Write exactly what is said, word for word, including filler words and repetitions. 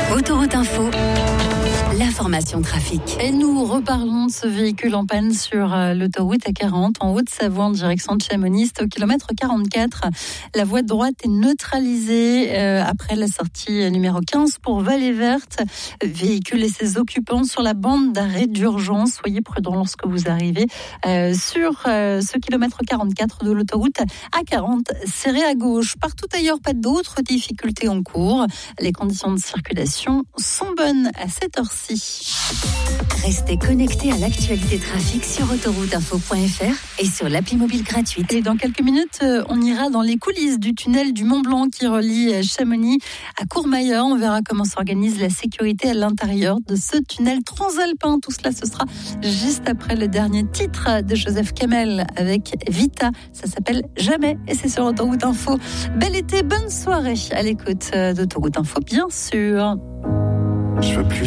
Autoroute Info, l'information trafic. Et nous reparlons de ce véhicule en panne sur l'autoroute A quarante en Haute-Savoie en direction de Chamonix au kilomètre quarante-quatre. La voie de droite est neutralisée euh, après la sortie numéro quinze pour Vallée Verte. Véhicule et ses occupants sur la bande d'arrêt d'urgence. Soyez prudents lorsque vous arrivez euh, sur euh, ce kilomètre quarante-quatre de l'autoroute A quarante, serré à gauche. Partout ailleurs, pas d'autres difficultés en cours. Les conditions de circulation sont bonnes à cette heure-ci. Restez connectés à l'actualité trafic sur autoroute info point f r et sur l'appli mobile gratuite. Et dans quelques minutes, on ira dans les coulisses du tunnel du Mont Blanc qui relie Chamonix à Courmayeur. On verra comment s'organise la sécurité à l'intérieur de ce tunnel transalpin. Tout cela, ce sera juste après le dernier titre de Joseph Kamel avec Vita. Ça s'appelle Jamais et c'est sur Autoroute Info. Bel été, bonne soirée à l'écoute d'Autoroute Info, bien sûr. Je veux plus